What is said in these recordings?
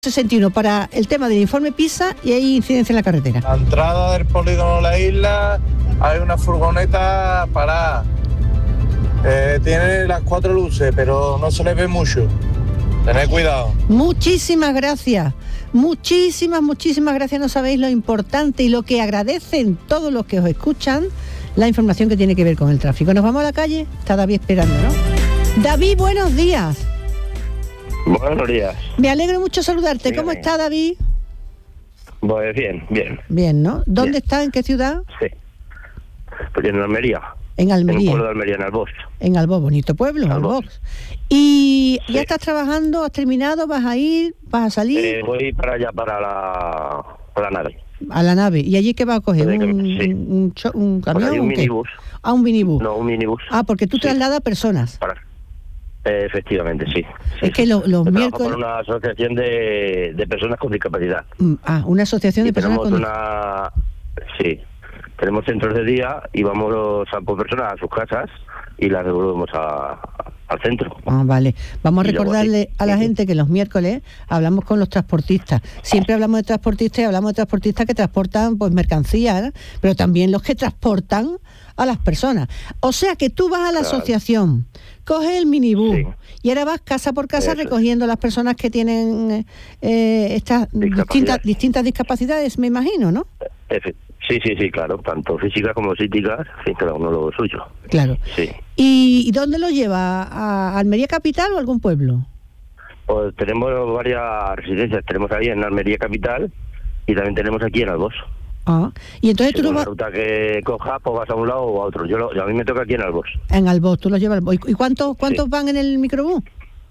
61 para el tema del informe PISA y hay incidencia en la carretera. A la entrada del polígono de la isla hay una furgoneta parada. Tiene las 4 luces, pero no se le ve mucho. Tened cuidado. Muchísimas gracias. Muchísimas gracias. No sabéis lo importante y lo que agradecen todos los que os escuchan la información que tiene que ver con el tráfico. Nos vamos a la calle. Está David esperando, ¿no? David, buenos días. Buenos días. Me alegro mucho saludarte. Dígame. ¿Cómo está, David? Pues bien. Bien, ¿no? ¿Dónde Bien. está? ¿En qué ciudad? Sí. Pues en Almería. En Almería. En un pueblo de Almería, en Albós. En Albós, bonito pueblo, Albós. ¿Y Sí. ya estás trabajando? ¿Has terminado? ¿Vas a ir? ¿Vas a salir? Voy para allá, para la nave. A la nave. ¿Y allí qué vas a coger? Sí. ¿Un Pues camión? hay un ¿o qué? minibús. Ah, un minibús. No, un minibús. Ah, porque tú Sí. trasladas personas. Efectivamente, sí. Es que los Yo trabajo miércoles... por una asociación de personas con discapacidad. Una asociación de Y personas tenemos con... Sí. Tenemos centros de día y vamos a por personas a sus casas y las devolvemos al centro. Ah, vale. Vamos a Y luego recordarle sí. a la gente que los miércoles hablamos con los transportistas. Siempre hablamos de transportistas y hablamos de transportistas que transportan pues mercancías, ¿no? Pero también los que transportan a las personas. O sea que tú vas a la Claro. asociación, coges el minibús Sí. y ahora vas casa por casa Eso es. recogiendo a las personas que tienen estas distintas discapacidades, me imagino, ¿no? Sí, claro. Tanto físicas como psíquicas, sí, cada uno lo suyo. Claro. Sí. ¿Y dónde lo lleva? ¿A Almería capital o algún pueblo? Pues tenemos varias residencias. Tenemos ahí en Almería capital y también tenemos aquí en Albós. Ah, y entonces tú Según lo la vas ruta que cojas, pues vas a un lado o a otro. A mí me toca aquí en Albós. en Albós, tú lo llevas al Albós. ¿Y cuántos Sí. van en el microbús?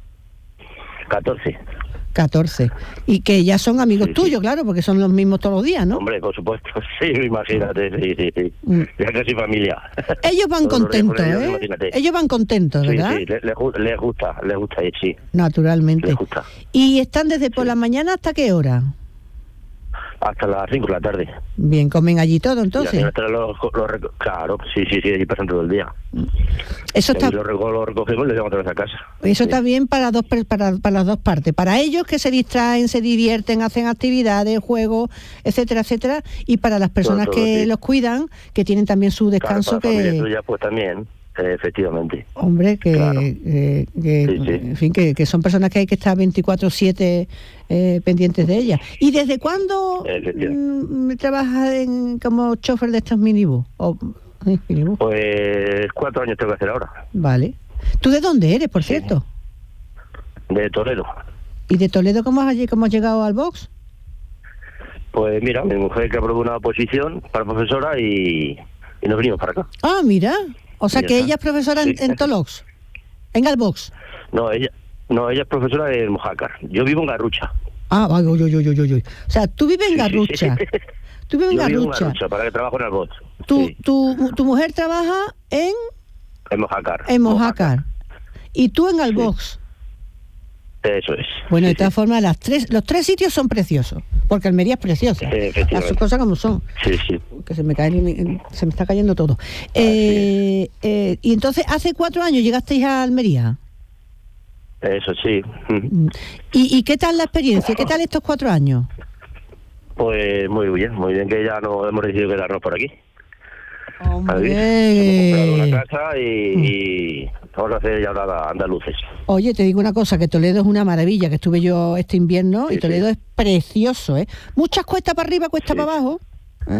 14. 14. Y que ya son amigos Sí, tuyos, sí. claro, porque son los mismos todos los días, ¿no? Hombre, por supuesto. Sí, imagínate. Sí. Mm. Ya casi familia. Ellos van Todos los días con contentos, ellos, ¿eh? imagínate. Ellos van contentos, Sí, ¿verdad? sí, les gusta, sí. Naturalmente. Les gusta. ¿Y están desde por la mañana hasta qué hora? Hasta las 5 de la tarde. Bien, comen allí todo, Y entonces. al final claro, sí, allí pasan todo el día. Eso Y está, lo recogemos y lo llevamos otra vez a casa. eso Sí. está bien para las dos partes. Para ellos que se distraen, se divierten, hacen actividades, juegos, etcétera, etcétera. Y para las personas Todo, que sí. los cuidan, que tienen también su descanso, Claro, para la familia que... tuya, pues también, efectivamente. Hombre, que, Claro. que- Sí. en fin, que son personas que hay que estar 24/7 pendientes de ellas. ¿Y desde cuándo trabajas como chofer de estos minibús? Minibús. Pues 4 años tengo que hacer ahora. Vale. ¿Tú de dónde eres, por Sí. cierto? De Toledo. ¿Y de Toledo cómo has llegado al box? Pues mira, mi mujer que aprobó una oposición para profesora y nos venimos para acá. Ah, mira. O sea Ya que está. ella es profesora Sí. en Tolox, en Albox. No, ella es profesora en Mojácar. Yo vivo en Garrucha. Ah, uy. O sea, tú vives en Sí, Garrucha. sí. Tú vives en Yo vivo en Garrucha. Garrucha, para que trabajo en Albós. Tu, Sí, tu mujer trabaja en Mojácar. Mojácar. Y tú en Albox. Eso es. Bueno, Sí, de todas formas, los tres sitios son preciosos, porque Almería es preciosa. Efectivamente. Las cosas como son. Sí. Que se me está cayendo todo. Y entonces, hace 4 años llegasteis a Almería. Eso sí. ¿Y qué tal la experiencia? ¿Qué tal estos 4 años? Pues muy bien que ya nos hemos decidido quedarnos por aquí. Hombre. Hemos comprado una casa y vamos a hacer ya ahora andaluces. Oye, te digo una cosa, que Toledo es una maravilla, que estuve yo este invierno y Sí, Toledo sí. es precioso, ¿eh? Muchas cuestas para arriba, cuestas Sí. para abajo. ¿eh?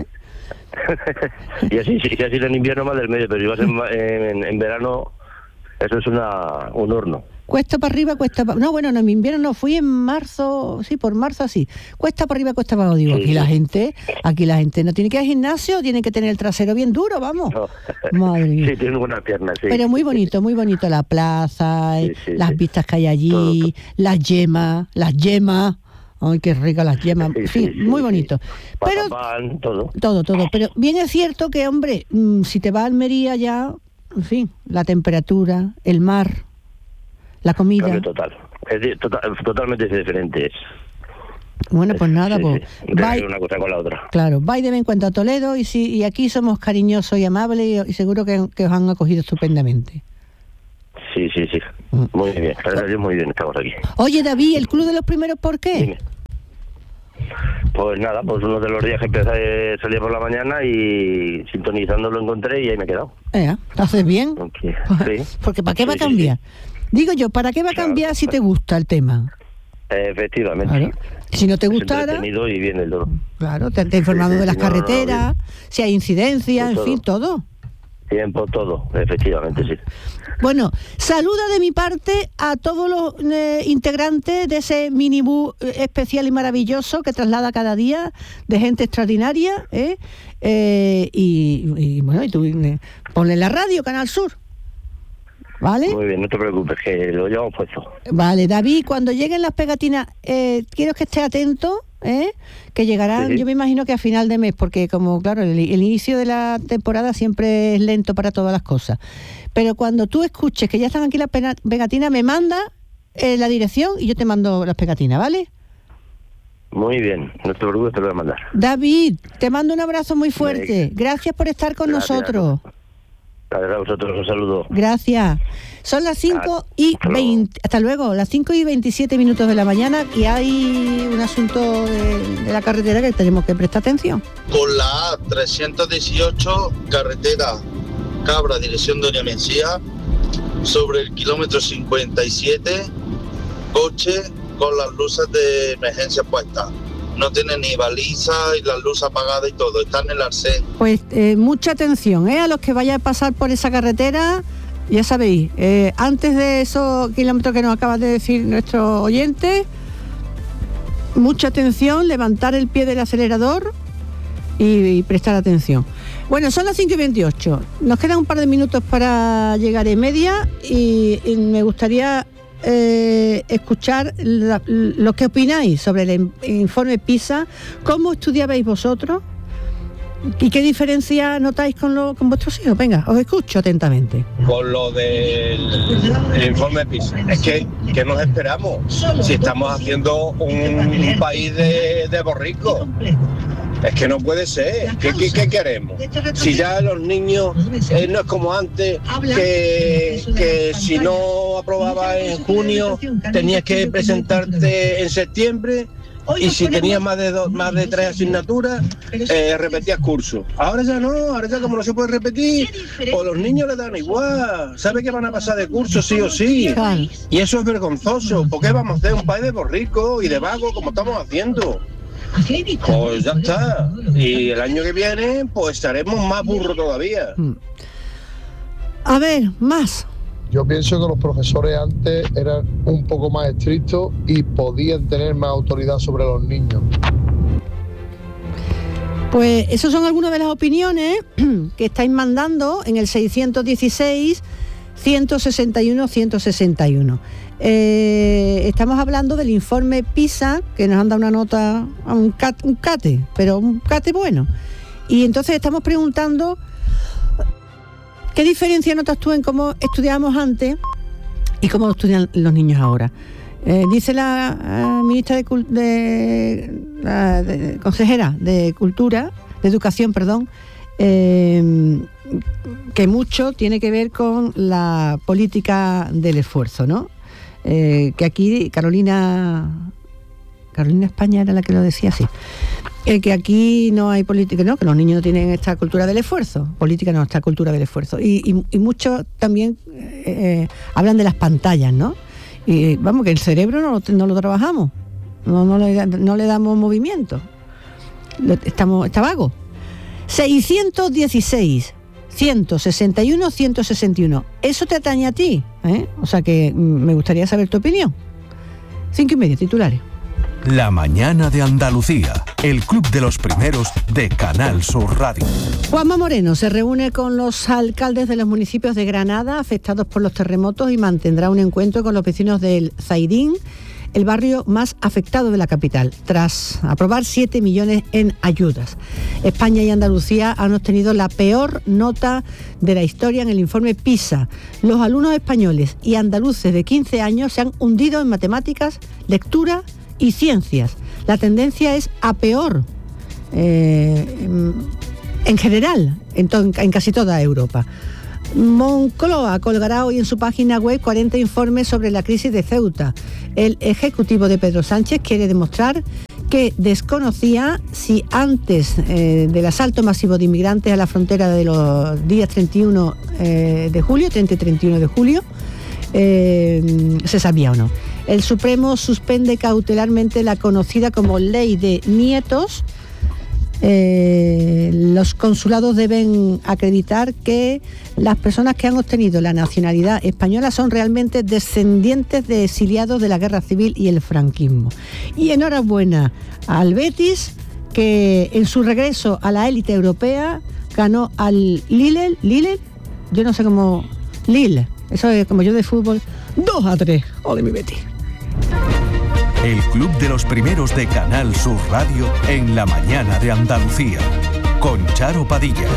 Y así en invierno más del medio, pero si vas en verano, eso es un horno. Cuesta para arriba, cuesta para... No, bueno, no, en invierno no, fui en marzo, sí, por marzo así. Cuesta para arriba, cuesta para abajo. Digo, Sí, aquí la gente no tiene que ir al gimnasio, tiene que tener el trasero bien duro, vamos. No. Madre mía. Sí, tiene buenas piernas, sí. Pero muy bonito la plaza, Sí, las sí. vistas que hay allí, las yemas. Ay, qué rica las yemas. Sí, En fin, sí, muy sí. bonito. Pero Mazapán, todo. todo. Pero bien es cierto que, hombre, si te vas a Almería ya, en fin, la temperatura, el mar, la comida. Cambio total. Totalmente diferente. Bueno, pues nada, Sí, pues sí. vai- Una cosa con la otra. claro, vais de vez en cuando a Toledo y aquí somos cariñosos y amables y seguro que os han acogido estupendamente. Sí. Muy bien. Gracias a Dios, muy bien, estamos aquí. Oye, David, ¿el Club de los Primeros por qué? Dime. Pues nada, pues uno de los días que empecé salía por la mañana y sintonizando lo encontré y ahí me he quedado. ¿Lo haces bien? Okay. Sí. Porque ¿para qué va a cambiar? Digo yo, ¿para qué va a cambiar si te gusta el tema? Efectivamente. Claro. Si no te gustara... Es entretenido y bien el todo. Claro, te he informado de las carreteras, si hay incidencias, en fin, todo. Tiempo, todo, efectivamente, sí. Bueno, saluda de mi parte a todos los integrantes de ese minibús especial y maravilloso que traslada cada día de gente extraordinaria, y bueno, y tú ponle la radio, Canal Sur, ¿vale? Muy bien, no te preocupes, que lo llevamos puesto. Vale, David, cuando lleguen las pegatinas, quiero que esté atento, que llegarán, sí. Yo me imagino que a final de mes, porque como claro, el inicio de la temporada siempre es lento para todas las cosas, pero cuando tú escuches que ya están aquí las pegatinas, me manda la dirección y yo te mando las pegatinas, ¿vale? Muy bien, no te preocupes, te lo voy a mandar. David, te mando un abrazo muy fuerte, gracias por estar con nosotros. Gracias a vosotros, un saludo. Gracias. Son las 5:20, hasta luego, las 5:27 de la mañana, y hay un asunto de la carretera que tenemos que prestar atención. Con la A318, carretera Cabra, dirección Doña Mencía, sobre el kilómetro 57, coche con las luces de emergencia puestas. No tiene ni baliza y las luces apagadas y todo, está en el arcén. Pues mucha atención, a los que vayan a pasar por esa carretera, ya sabéis, antes de esos kilómetros que nos acaba de decir nuestro oyente, mucha atención, levantar el pie del acelerador y prestar atención. Bueno, son las 5:28, nos quedan un par de minutos para llegar en media y me gustaría escuchar lo que opináis sobre el informe PISA, cómo estudiabais vosotros y qué diferencia notáis con vuestros hijos. Venga, os escucho atentamente. Con lo del informe PISA, es que nos esperamos si estamos haciendo un país de borricos. Es que no puede ser. ¿Qué queremos? Si ya los niños no es como antes, que si no aprobabas en junio tenías que presentarte en septiembre, y si tenías más de 3 asignaturas repetías cursos. Ahora ya no, ahora ya como no se puede repetir, pues los niños les dan igual, saben que van a pasar de curso sí o sí, y eso es vergonzoso. ¿Por qué vamos a hacer un país de borricos y de vagos como estamos haciendo? Pues ya está, y el año que viene pues estaremos más burros todavía. A ver, más. Yo pienso que los profesores antes eran un poco más estrictos y podían tener más autoridad sobre los niños. Pues esas son algunas de las opiniones que estáis mandando en el 616 161 161. Estamos hablando del informe PISA, que nos han dado una nota, un cate, pero un cate bueno. Y entonces estamos preguntando ¿qué diferencia notas tú en cómo estudiábamos antes y cómo estudian los niños ahora? Dice la ministra consejera de Cultura, de Educación, perdón, que mucho tiene que ver con la política del esfuerzo, ¿no? Que aquí Carolina España era la que lo decía así. Que aquí no hay política, no, que los niños no tienen esta cultura del esfuerzo, política no, esta cultura del esfuerzo. Y muchos también hablan de las pantallas, ¿no? Y vamos, que el cerebro no lo trabajamos, no le damos movimiento, está vago. 616 161 161, eso te atañe a ti, o sea que me gustaría saber tu opinión. 5:30, titulares. La mañana de Andalucía, el club de los primeros de Canal Sur Radio. Juanma Moreno se reúne con los alcaldes de los municipios de Granada afectados por los terremotos y mantendrá un encuentro con los vecinos del Zaidín, el barrio más afectado de la capital, tras aprobar 7 millones en ayudas. España y Andalucía han obtenido la peor nota de la historia en el informe PISA. Los alumnos españoles y andaluces de 15 años se han hundido en matemáticas, lectura y ciencias. La tendencia es a peor en general, en casi toda Europa. Moncloa colgará hoy en su página web 40 informes sobre la crisis de Ceuta. El ejecutivo de Pedro Sánchez quiere demostrar que desconocía si antes del asalto masivo de inmigrantes a la frontera de los días 31 de julio, 30 y 31 de julio, se sabía o no. El Supremo suspende cautelarmente la conocida como Ley de Nietos. Los consulados deben acreditar que las personas que han obtenido la nacionalidad española son realmente descendientes de exiliados de la Guerra Civil y el franquismo. Y enhorabuena al Betis, que en su regreso a la élite europea ganó al Lille, yo no sé cómo, Lille, eso es como yo de fútbol, 2-3, ole mi Betis. El Club de los Primeros de Canal Sur Radio en la mañana de Andalucía, con Charo Padilla.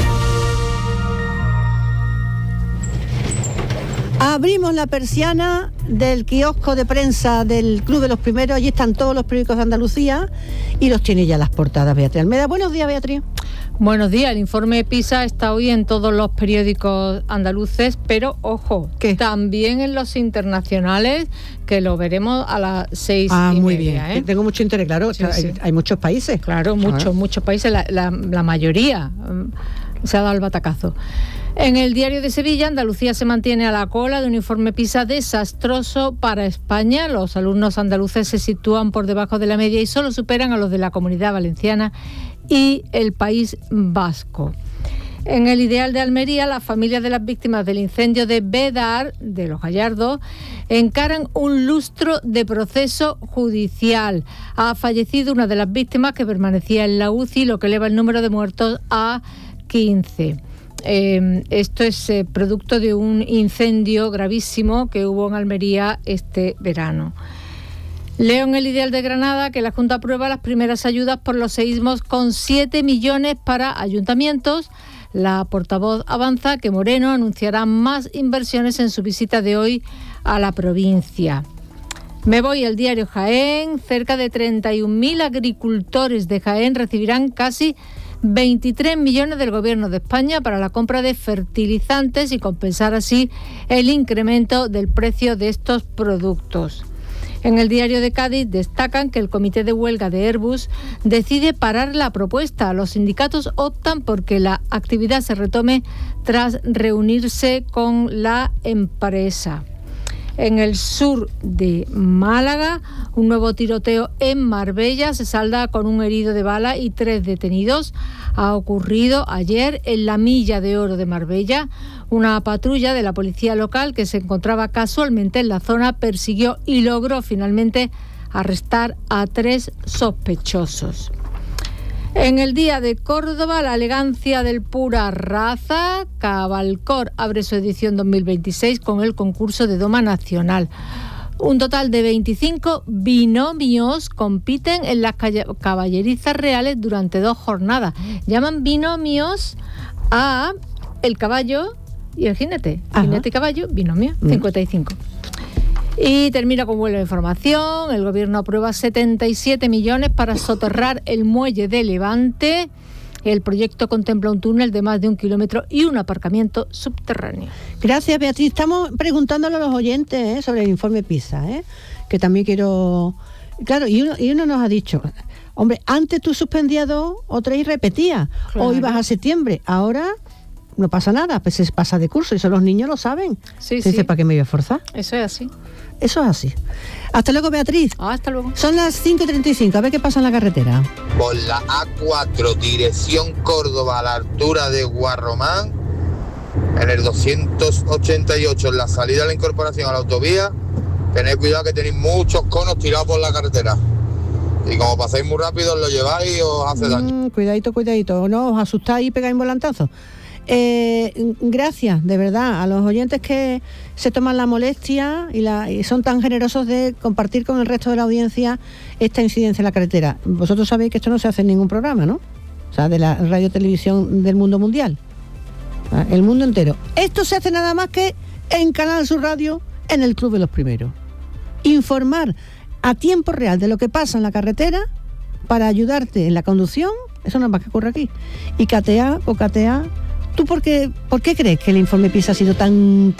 Abrimos la persiana del kiosco de prensa del Club de los Primeros. Allí están todos los periódicos de Andalucía y los tiene ya las portadas Beatriz Almeda. Buenos días, Beatriz. Buenos días. El informe PISA está hoy en todos los periódicos andaluces, pero ojo, ¿qué? También en los internacionales, que lo veremos a las 6:30. Ah, muy bien. Tengo mucho interés, claro. Sí, sí. Hay muchos países. Claro, muchos países. La mayoría se ha dado el batacazo. En el Diario de Sevilla, Andalucía se mantiene a la cola de un informe PISA desastroso para España. Los alumnos andaluces se sitúan por debajo de la media y solo superan a los de la Comunidad Valenciana y el País Vasco. En el Ideal de Almería, las familias de las víctimas del incendio de Bedar, de Los Gallardos, encaran un lustro de proceso judicial. Ha fallecido una de las víctimas, que permanecía en la UCI, lo que eleva el número de muertos a 15. Esto es producto de un incendio gravísimo que hubo en Almería este verano. Leo en el Ideal de Granada que la Junta aprueba las primeras ayudas por los seísmos con 7 millones para ayuntamientos. La portavoz avanza que Moreno anunciará más inversiones en su visita de hoy a la provincia. Me voy al diario Jaén. Cerca de 31.000 agricultores de Jaén recibirán casi 23 millones del Gobierno de España para la compra de fertilizantes y compensar así el incremento del precio de estos productos. En el Diario de Cádiz destacan que el comité de huelga de Airbus decide parar la propuesta. Los sindicatos optan porque la actividad se retome tras reunirse con la empresa. En el sur de Málaga, un nuevo tiroteo en Marbella se salda con un herido de bala y 3 detenidos. Ha ocurrido ayer en la Milla de Oro de Marbella. Una patrulla de la policía local que se encontraba casualmente en la zona persiguió y logró finalmente arrestar a 3 sospechosos. En el Día de Córdoba, la elegancia del pura raza, Cabalcor abre su edición 2026 con el concurso de Doma Nacional. Un total de 25 binomios compiten en las caballerizas reales durante 2 jornadas. Llaman binomios a el caballo y el jinete. Ajá. Jinete y caballo, binomio, 55. Y termina con vuelo de información. El Gobierno aprueba 77 millones para soterrar el muelle de Levante. El proyecto contempla un túnel de más de 1 kilómetro y un aparcamiento subterráneo. Gracias, Beatriz. Estamos preguntándole a los oyentes sobre el informe PISA, que también quiero... Claro, y uno nos ha dicho, hombre, antes tú suspendías 2 o 3 y repetías, claro, o ibas a septiembre, ahora... no pasa nada, pues se pasa de curso, y eso los niños lo saben. Sí, sí. ¿Para qué me voy a forzar? Eso es así. Eso es así. Hasta luego, Beatriz. Hasta luego. Son las 5:35, a ver qué pasa en la carretera. Por la A4, dirección Córdoba, a la altura de Guarromán, en el 288, en la salida de la incorporación a la autovía, tened cuidado que tenéis muchos conos tirados por la carretera. Y como pasáis muy rápido, os lo lleváis y os hace daño. Cuidadito, no os asustáis y pegáis volantazos. Gracias, de verdad, a los oyentes que se toman la molestia y son tan generosos de compartir con el resto de la audiencia esta incidencia en la carretera. Vosotros sabéis que esto no se hace en ningún programa, ¿no? O sea, de la radio televisión del mundo mundial. El mundo entero. Esto se hace nada más que en Canal Sur Radio, en el Club de los Primeros. Informar a tiempo real de lo que pasa en la carretera para ayudarte en la conducción, eso no es más que ocurre aquí. Y catear. ¿Tú por qué crees que el informe PISA ha sido tan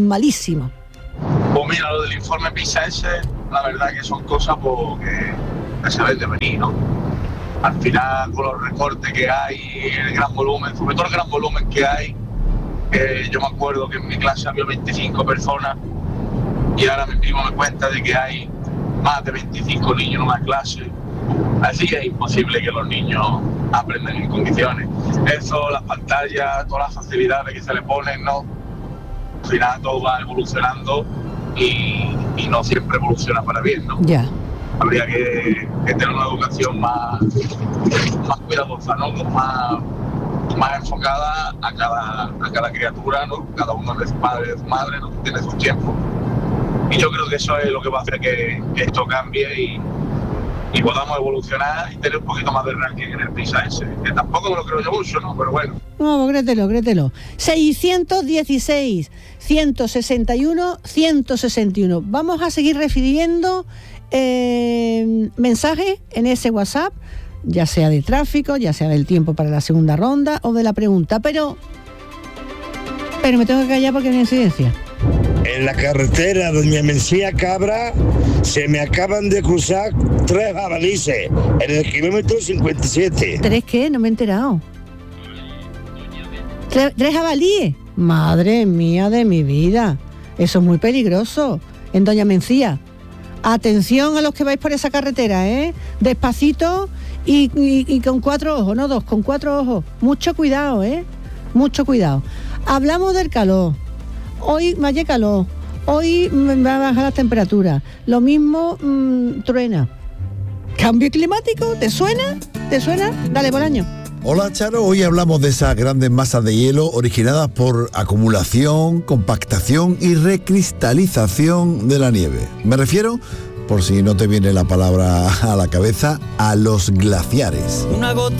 malísimo? Pues mira, lo del informe PISA ese, la verdad que son cosas a saber de venir, ¿no? Al final, con los recortes que hay, el gran volumen, sobre todo el gran volumen que hay, yo me acuerdo que en mi clase había 25 personas y ahora mi primo me cuenta de que hay más de 25 niños en una clase. Así que es imposible que los niños aprendan en condiciones. Eso, las pantallas, todas las facilidades que se le ponen, ¿no? Al final todo va evolucionando y no siempre evoluciona para bien, ¿no? Ya. Habría que tener una educación más cuidadosa, ¿no? Más enfocada a cada criatura, ¿no? Cada uno de sus padres, de su madre, ¿no? Tiene su tiempo. Y yo creo que eso es lo que va a hacer que esto cambie y podamos evolucionar y tener un poquito más de ranking en el PISA ese. Que tampoco me lo creo yo mucho, ¿no? Pero bueno. No, créetelo. 616, 161, 161. Vamos a seguir refiriendo mensajes en ese WhatsApp, ya sea de tráfico, ya sea del tiempo para la segunda ronda o de la pregunta, pero me tengo que callar porque hay una incidencia. En la carretera Doña Mencía Cabra se me acaban de cruzar 3 jabalíes en el kilómetro 57. ¿3 qué? No me he enterado. ¿3 jabalíes? Madre mía de mi vida. Eso es muy peligroso. En Doña Mencía. Atención a los que vais por esa carretera, ¿eh? Despacito y con 4 ojos, no 2, con 4 ojos. Mucho cuidado, ¿eh? Mucho cuidado. Hablamos del calor. Hoy me hace calor. Hoy me va a bajar las temperaturas. Lo mismo truena. ¿Cambio climático? ¿Te suena? Dale, Bolaño. Hola, Charo. Hoy hablamos de esas grandes masas de hielo originadas por acumulación, compactación y recristalización de la nieve. Me refiero, por si no te viene la palabra a la cabeza, a los glaciares. Una gota